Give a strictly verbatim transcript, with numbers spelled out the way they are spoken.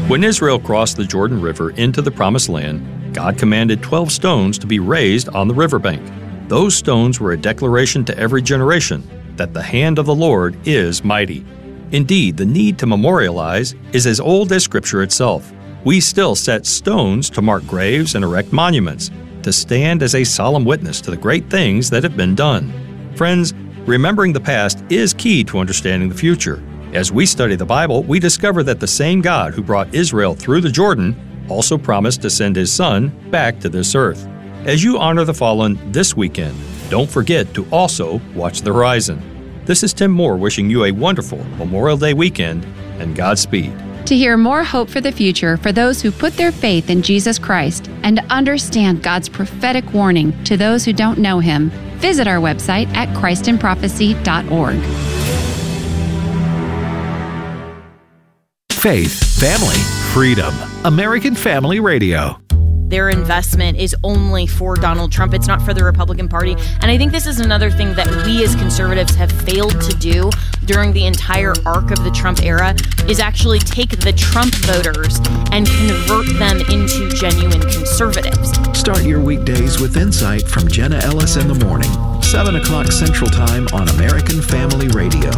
When Israel crossed the Jordan River into the Promised Land, God commanded twelve stones to be raised on the riverbank. Those stones were a declaration to every generation that the hand of the Lord is mighty. Indeed, the need to memorialize is as old as Scripture itself. We still set stones to mark graves and erect monuments, to stand as a solemn witness to the great things that have been done. Friends, remembering the past is key to understanding the future. As we study the Bible, we discover that the same God who brought Israel through the Jordan also promised to send His Son back to this earth. As you honor the fallen this weekend, don't forget to also watch the horizon. This is Tim Moore wishing you a wonderful Memorial Day weekend and Godspeed. To hear more hope for the future for those who put their faith in Jesus Christ and understand God's prophetic warning to those who don't know Him, visit our website at christ in prophecy dot org. Faith, family, freedom. American Family Radio. Their investment is only for Donald Trump. It's not for the Republican Party. And I think this is another thing that we as conservatives have failed to do during the entire arc of the Trump era is actually take the Trump voters and convert them into genuine conservatives. Start your weekdays with insight from Jenna Ellis in the morning, seven o'clock Central Time on American Family Radio.